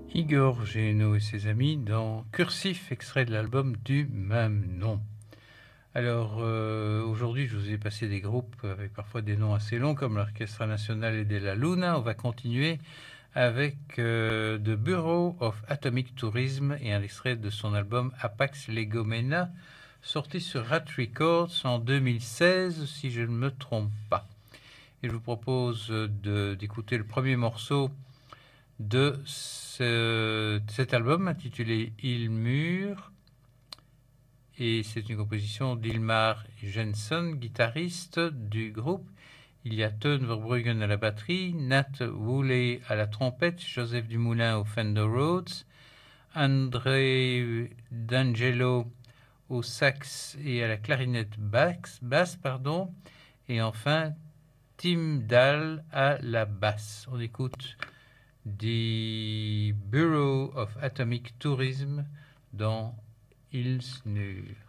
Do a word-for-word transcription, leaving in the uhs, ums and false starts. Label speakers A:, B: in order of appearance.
A: Igor Géno et ses amis dans Cursif, extrait de l'album du même nom. Alors euh, aujourd'hui, je vous ai passé des groupes avec parfois des noms assez longs comme l'Orchestra Nacional de la Luna. On va continuer avec euh, The Bureau of Atomic Tourism et un extrait de son album Apax Legomena, sorti sur Rat Records en deux mille seize, si je ne me trompe pas. Et je vous propose de, d'écouter le premier morceau de ce, cet album intitulé Il Mûr, et c'est une composition d'Ilmar Jensen, guitariste du groupe. Il y a Teun Verbruggen à la batterie, Nat Woolley à la trompette, Joseph Dumoulin au Fender Rhodes, André D'Angelo au sax et à la clarinette basse, basse pardon, et enfin Tim Dahl à la basse. On écoute The Bureau of Atomic Tourism dans Ilsnur.